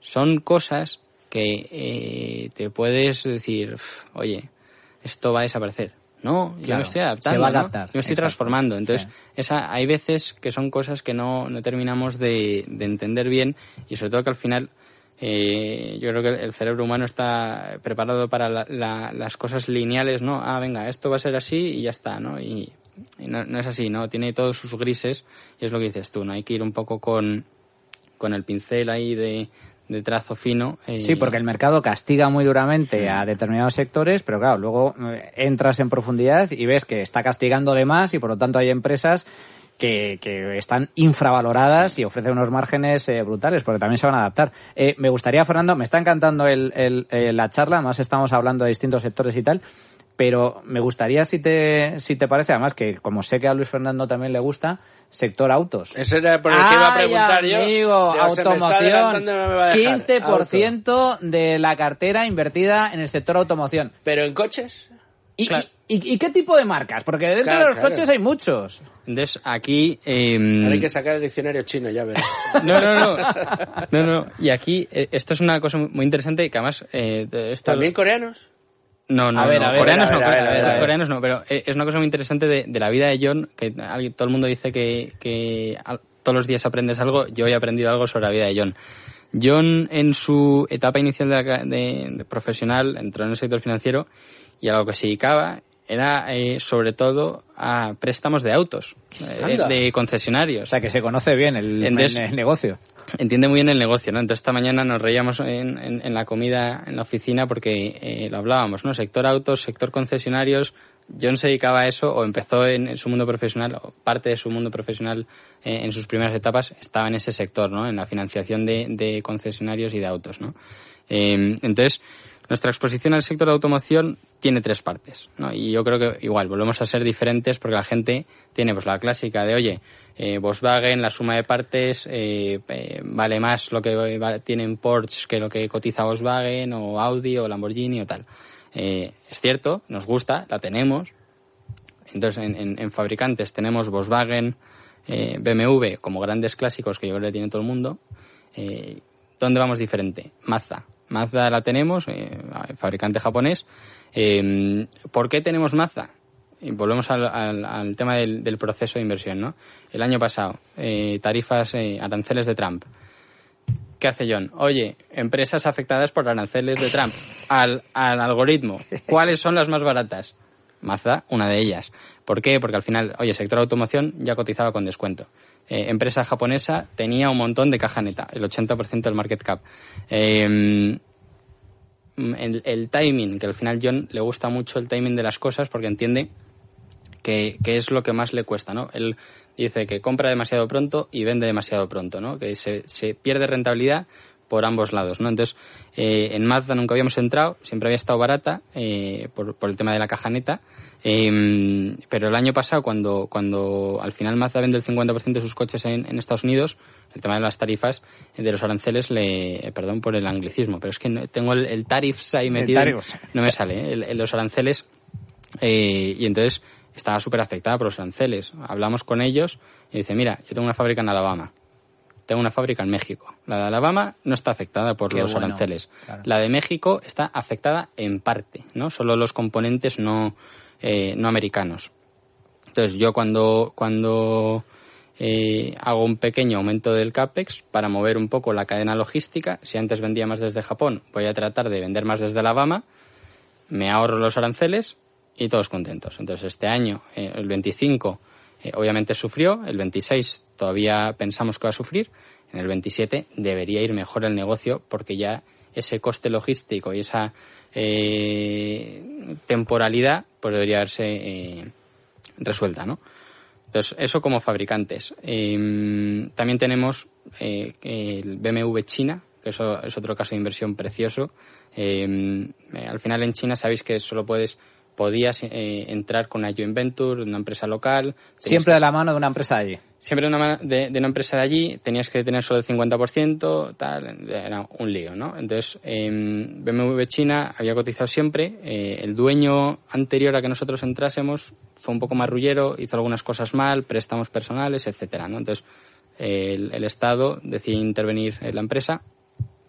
son cosas que te puedes decir, oye, esto va a desaparecer. No, yo me estoy adaptando, se va a adaptar, yo me estoy transformando. Entonces, hay veces que son cosas que no terminamos de entender bien, y sobre todo que al final yo creo que el cerebro humano está preparado para las cosas lineales, ¿no? Venga, esto va a ser así y ya está, ¿no? Y no es así, ¿no? Tiene todos sus grises, y es lo que dices tú, ¿no? Hay que ir un poco con el pincel ahí de trazo fino. Sí, porque el mercado castiga muy duramente a determinados sectores, pero claro, luego entras en profundidad y ves que está castigando de más, y por lo tanto hay empresas que están infravaloradas y ofrecen unos márgenes brutales, porque también se van a adaptar. Me gustaría, Fernando, me está encantando la charla, además estamos hablando de distintos sectores y tal, pero me gustaría, si te parece, además que como sé que a Luis Fernando también le gusta, sector autos. Eso era por lo que iba a preguntar yo. Amigo, automoción. 15% de la cartera invertida en el sector automoción. ¿Pero en coches? ¿Y qué tipo de marcas? Porque dentro de los coches hay muchos. Entonces, aquí... Ahora hay que sacar el diccionario chino, ya verás. No. Y aquí, esto es una cosa muy interesante, que además... ¿También coreanos? No, coreanos no, pero es una cosa muy interesante de la vida de John, que todo el mundo dice que todos los días aprendes algo. Yo he aprendido algo sobre la vida de John. John, en su etapa inicial de profesional, entró en el sector financiero, y a lo que se dedicaba era sobre todo a préstamos de autos, de concesionarios. O sea, que se conoce bien el negocio. Entiende muy bien el negocio, ¿no? Entonces, esta mañana nos reíamos en la comida en la oficina, porque lo hablábamos, ¿no? Sector autos, sector concesionarios. John se dedicaba a eso, o empezó en su mundo profesional, o parte de su mundo profesional en sus primeras etapas estaba en ese sector, ¿no? En la financiación de concesionarios y de autos, ¿no? Entonces, nuestra exposición al sector de automoción tiene 3 partes, ¿no? Y yo creo que igual volvemos a ser diferentes, porque la gente tiene pues la clásica de, oye, Volkswagen, la suma de partes vale más lo que tiene en Porsche que lo que cotiza Volkswagen o Audi o Lamborghini o tal. Es cierto, nos gusta, la tenemos. Entonces, en fabricantes tenemos Volkswagen, BMW como grandes clásicos que yo creo que tiene todo el mundo. ¿Dónde vamos diferente? Mazda la tenemos, fabricante japonés. ¿Por qué tenemos Mazda? Y volvemos al tema del proceso de inversión, ¿no? El año pasado, tarifas, aranceles de Trump. ¿Qué hace John? Oye, empresas afectadas por aranceles de Trump. Al algoritmo, ¿cuáles son las más baratas? Mazda, una de ellas. ¿Por qué? Porque al final, oye, sector automoción ya cotizaba con descuento. Empresa japonesa tenía un montón de caja neta, el 80% del market cap. El timing, que al final John le gusta mucho el timing de las cosas, porque entiende que es lo que más le cuesta, ¿no? Él dice que compra demasiado pronto y vende demasiado pronto, ¿no? Que se pierde rentabilidad por ambos lados, ¿no? Entonces, en Mazda nunca habíamos entrado, siempre había estado barata por el tema de la caja neta, pero el año pasado, cuando al final Mazda vende el 50% de sus coches en Estados Unidos, el tema de las tarifas, de los aranceles, perdón por el anglicismo, pero es que tengo el tariffs ahí metido, no me sale, los aranceles, y entonces estaba súper afectada por los aranceles. Hablamos con ellos y dice, mira, yo tengo una fábrica en Alabama, tengo una fábrica en México. La de Alabama no está afectada por los aranceles. Claro. La de México está afectada en parte, ¿no? Solo los componentes no americanos. Entonces, yo cuando hago un pequeño aumento del CAPEX para mover un poco la cadena logística, si antes vendía más desde Japón, voy a tratar de vender más desde Alabama, me ahorro los aranceles y todos contentos. Entonces, este año, el 25, obviamente sufrió, el 26 todavía pensamos que va a sufrir, en el 27 debería ir mejor el negocio, porque ya ese coste logístico y esa temporalidad pues debería haberse resuelta, ¿no? Entonces, eso como fabricantes. También tenemos el BMW China, que eso es otro caso de inversión precioso. Al final en China sabéis que solo podías entrar con una joint venture, una empresa local. Siempre de la mano de una empresa de allí. Siempre de una empresa de allí, tenías que tener solo el 50%, tal, era un lío, ¿no? Entonces, BMW China había cotizado siempre, el dueño anterior a que nosotros entrásemos fue un poco marrullero, hizo algunas cosas mal, préstamos personales, etcétera, ¿no? Entonces, el Estado decidió intervenir en la empresa